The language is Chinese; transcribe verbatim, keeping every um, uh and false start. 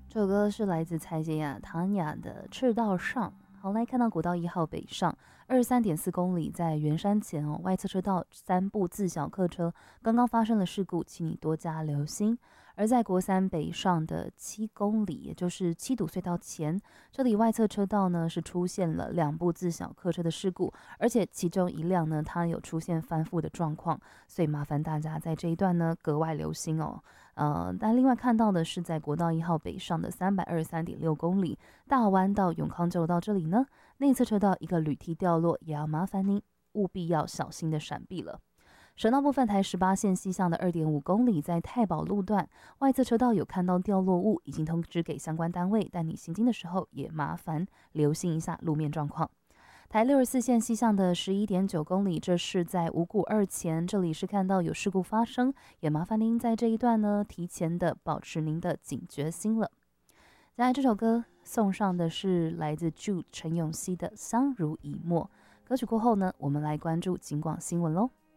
这首歌是来自蔡健雅、唐雅的《赤道上》。好，来看到国道一号北上，二十三点四公里，在圆山前哦，外侧车道三部自小客车刚刚发生了事故，请你多加留心。而在国三北上的七公里，也就是七堵隧道前，这里外侧车道呢是出现了两部自小客车的事故，而且其中一辆呢它有出现翻覆的状况，所以麻烦大家在这一段呢格外留心哦。呃，但另外看到的是，在国道一号北上的三百二十三点六公里，大弯到永康州到这里呢，内侧车道一个铝梯掉落，也要麻烦您务必要小心的闪避了。省道部分，台十八线西向的二点五公里，在太保路段外侧车道有看到掉落物，已经通知给相关单位，但你行经的时候也麻烦留心一下路面状况。台六十四线西向的十一点九公里，这是在五股二前，这里是看到有事故发生，也麻烦您在这一段呢提前的保持您的警觉心了。接下来这首歌送上的是来自 Jude 陈永熙的《相濡以沫》。歌曲过后呢，我们来关注警广新闻喽。